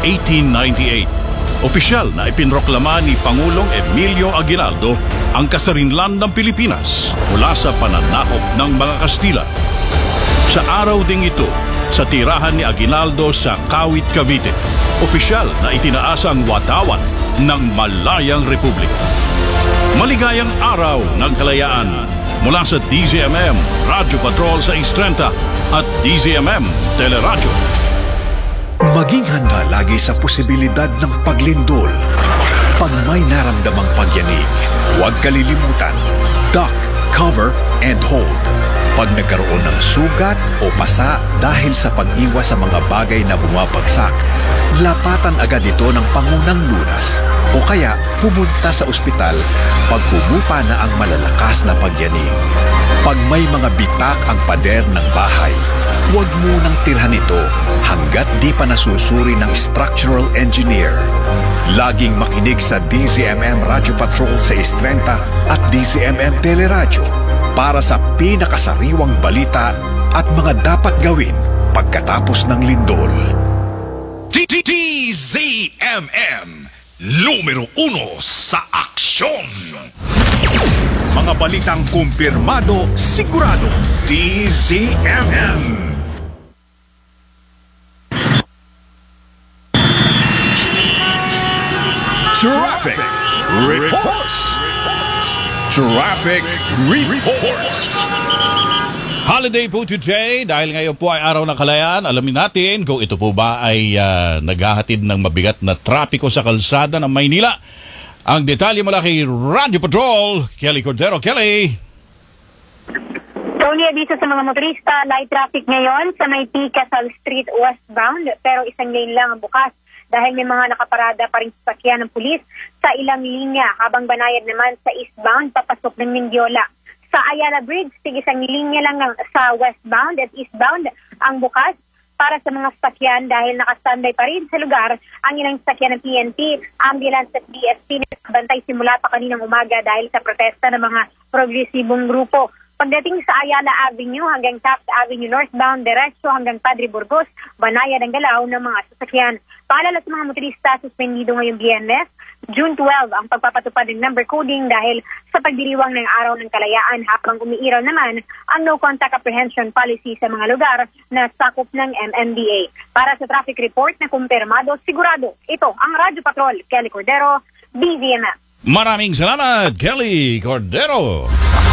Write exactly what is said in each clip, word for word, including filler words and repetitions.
eighteen ninety-eight. Opisyal na ipinroklama ni Pangulong Emilio Aguinaldo ang kasarinlan ng Pilipinas mula sa pananakop ng mga Kastila. Sa araw ding ito, sa tirahan ni Aguinaldo sa Kawit, Cavite, opisyal na itinaas ang watawan ng Malayang Republika. Maligayang araw ng kalayaan mula sa D Z M M Radio Patrol sa Istrenta at D Z M M Teleradyo. Maging handa lagi sa posibilidad ng paglindol. Pag may naramdamang pagyanig, huwag kalilimutan, duck, cover, and hold. Pag nagkaroon ng sugat o pasa dahil sa pag-iwas sa mga bagay na bumabagsak, lapatan agad ito ng pangunang lunas o kaya pumunta sa ospital pag humupa na ang malalakas na pagyanig. Pag may mga bitak ang pader ng bahay, huwag munang tirhan ito hanggat di pa nasusuri ng structural engineer. Laging makinig sa D Z M M Radio Patrol sa Istrenta at D Z M M Teleradyo para sa pinakasariwang balita at mga dapat gawin pagkatapos ng lindol. D Z M M, numero uno sa aksyon. Mga balitang kumpirmado, sigurado. D Z M M. Traffic Reports. Traffic Reports. Holiday po today dahil ngayon po ay araw ng kalayaan. Alamin natin kung ito po ba ay uh, naghahatid ng mabigat na trapiko sa kalsada ng Maynila. Ang detalye mula kay Radio Patrol, Kelly Cordero. Kelly! Tony, abiso sa mga motorista, light traffic ngayon sa may P. Casal Street westbound pero isang lane lang ang bukas dahil may mga nakaparada pa rin sasakyan ng pulis sa ilang linya habang banayad naman sa eastbound papasok ng Mindiola. Sa Ayala Bridge, tig isang linya lang ang, sa westbound at eastbound ang bukas para sa mga sasakyan dahil nakastandby pa rin sa lugar ang ilang sasakyan ng P N P, ambulance at B S P na nakabantay simula pa kaninang umaga dahil sa protesta ng mga progresibong grupo. Pagdating sa Ayala Avenue hanggang Taft Avenue northbound, diretso hanggang Padre Burgos, banayad ang galaw ng mga sasakyan. Paalala sa mga motorista, suspendido ngayong Biyernes, June twelfth ang pagpapatupad ng number coding dahil sa pagdiriwang ng Araw ng Kalayaan habang umiiraw naman ang no-contact apprehension policy sa mga lugar na sakop ng M M D A. Para sa traffic report na kumpirmado, sigurado, ito ang Radio Patrol, Kelly Cordero, D Z M M. Maraming salamat, Kelly Cordero!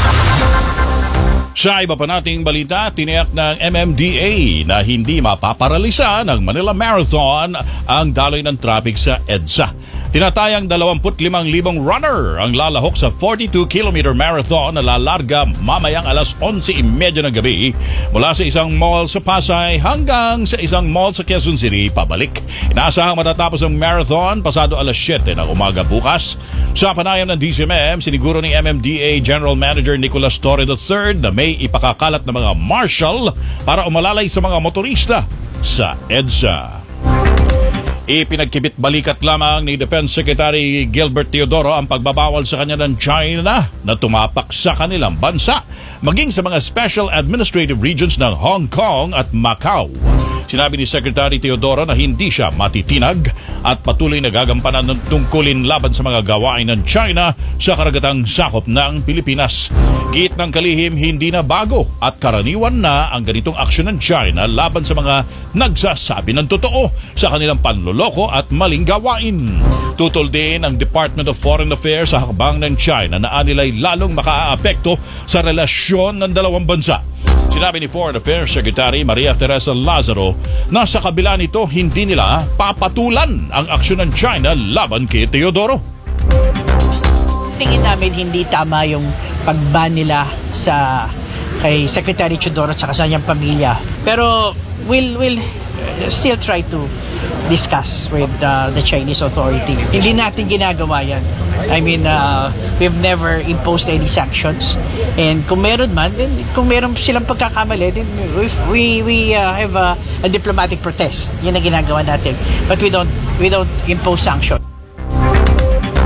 Sa iba pa nating balita, tiniyak ng M M D A na hindi mapaparalisa ng Manila Marathon ang daloy ng traffic sa EDSA. Tinatayang dalawampu't limang libong runner ang lalahok sa forty-two kilometer marathon na lalarga mamayang alas onse trenta ng gabi mula sa isang mall sa Pasay hanggang sa isang mall sa Quezon City pabalik. Inaasahang matatapos ang marathon pasado alas siyete ng umaga bukas. Sa panayam ng D Z M M, siniguro ni M M D A General Manager Nicolas Torre the third na may ipakakalat na mga marshal para umalalay sa mga motorista sa EDSA. Ipinagkibit balikat lamang ni Defense Secretary Gilbert Teodoro ang pagbabawal sa kanya ng China na tumapak sa kanilang bansa, maging sa mga special administrative regions ng Hong Kong at Macau. Sinabi ni Secretary Teodoro na hindi siya matitinag at patuloy na gagampanan ng tungkulin laban sa mga gawain ng China sa karagatang sakop ng Pilipinas. Giit ng kalihim, hindi na bago at karaniwan na ang ganitong aksyon ng China laban sa mga nagsasabi ng totoo sa kanilang panloloko at maling gawain. Tutol din ang Department of Foreign Affairs sa hakbang ng China na anilay lalong makaaapekto sa relasyon ng dalawang bansa. Sinabi ni Foreign Affairs Secretary Maria Teresa Lazaro na sa kabila nito hindi nila papatulan ang aksyon ng China laban kay Teodoro. Tingin namin hindi tama yung pag-ban nila sa kay Secretary Teodoro at sa kanyang pamilya. Pero we'll, we'll still try to discuss with uh, the Chinese authority. Hindi natin ginagawa yan. I mean, uh, we've never imposed any sanctions. And kung meron man, then, kung meron silang pagkakamali, then we, we uh, have a, a diplomatic protest. Yan ang ginagawa natin. But we don't, we don't impose sanctions.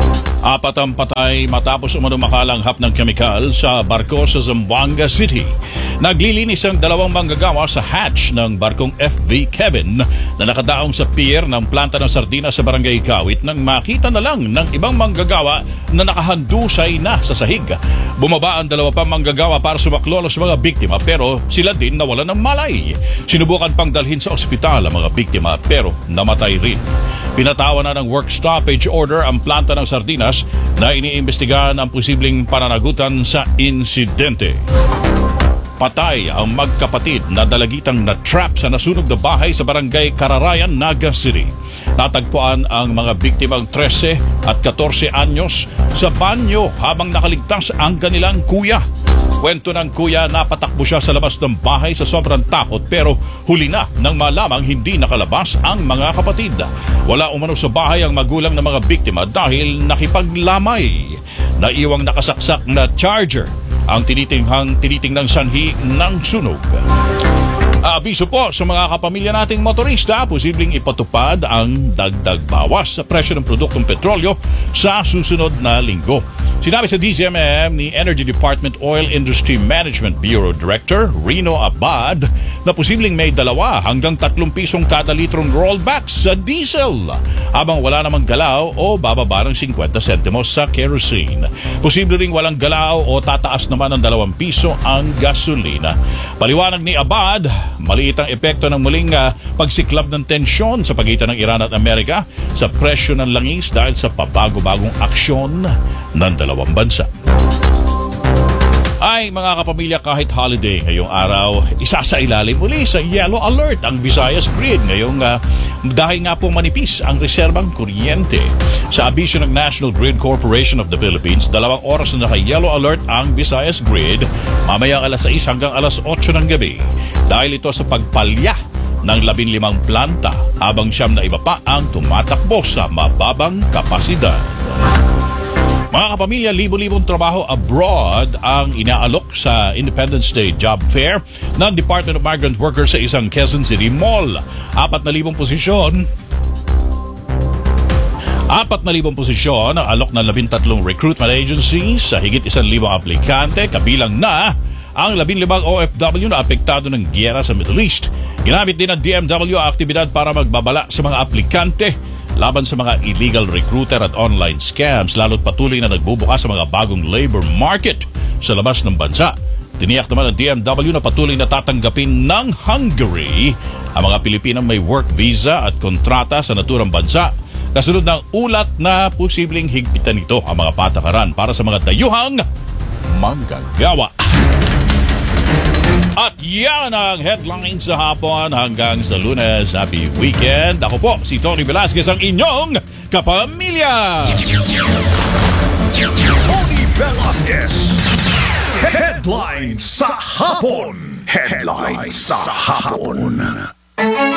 Apat ang patay matapos umanong makalanghap ng kemikal sa barko sa Zamboanga City. Naglilinis ang dalawang manggagawa sa hatch ng barkong F V Kevin na nakadaong sa pier ng planta ng sardinas sa Barangay Kawit nang makita na lang ng ibang manggagawa na nakahandusay na sa sahig. Bumaba ang dalawa pang manggagawa para sumaklolo sa mga biktima pero sila din nawalan ng malay. Sinubukan pang dalhin sa ospital ang mga biktima pero namatay rin. Pinatawan na ng work stoppage order ang planta ng sardinas na iniimbestigahan ang posibleng pananagutan sa insidente. Patay ang magkapatid na dalagitang na-trap sa nasunog na bahay sa Barangay Kararayan, Naga City. Natagpuan ang mga biktimang thirteen at fourteen anyos sa banyo habang nakaligtas ang kanilang kuya. Kwento ng kuya, napatakbo siya sa labas ng bahay sa sobrang takot pero huli na nang malamang hindi nakalabas ang mga kapatid. Wala umano sa bahay ang magulang ng mga biktima dahil nakipaglamay. Naiwang nakasaksak na charger ang tinitinghang tinitingnang sanhi ng sunog. Abiso po sa mga kapamilya nating motorista, posibleng ipatupad ang dagdag bawas sa presyo ng produktong petrolyo sa susunod na linggo. Sinabi sa D Z M M ni Energy Department Oil Industry Management Bureau Director Rino Abad na posibleng may dalawa hanggang tatlong pisong kada litrong rollback sa diesel habang wala namang galaw o bababa ng fifty centimos sa kerosene. Posible ring walang galaw o tataas naman ng dalawang piso ang gasolina. Paliwanag ni Abad, maliit ang epekto ng muling uh, pagsiklab ng tensyon sa pagitan ng Iran at Amerika sa presyo ng langis dahil sa pabago-bagong aksyon ng dalawang bansa. Ay mga kapamilya, kahit holiday ngayong araw, isasailalim uli sa yellow alert ang Visayas Grid ngayong uh, dahil nga po manipis ang reserbang kuryente. Sa abisyo ng National Grid Corporation of the Philippines, dalawang oras na naka-yellow alert ang Visayas Grid mamayang alas sais hanggang alas otso ng gabi dahil ito sa pagpalya ng labing limang planta habang siyam na iba pa ang tumatakbo sa mababang kapasidad. Mga kapamilya, libo-libong trabaho abroad ang inaalok sa Independence Day Job Fair ng Department of Migrant Workers sa isang Quezon City Mall. Apat na libong posisyon Apat na libong posisyon ang alok ng labintatlong recruitment agencies sa higit isang libong aplikante, kabilang na ang labing limang O F W na apektado ng giyera sa Middle East. Ginamit din ng D M W ang aktibidad para magbabala sa mga aplikante laban sa mga illegal recruiter at online scams, lalo't patuloy na nagbubukas sa mga bagong labor market sa labas ng bansa. Tiniyak naman ng D M W na patuloy na tatanggapin ng Hungary ang mga Pilipinang may work visa at kontrata sa naturang bansa. Kasunod ng ulat na posibleng higpitan nito ang mga patakaran para sa mga dayuhang manggagawa. At yan ang headlines sa hapon hanggang sa Lunes. Happy weekend. Ako po si Tony Velasquez, ang inyong kapamilya. Tony Velasquez. Headlines sa hapon. Headlines sa hapon.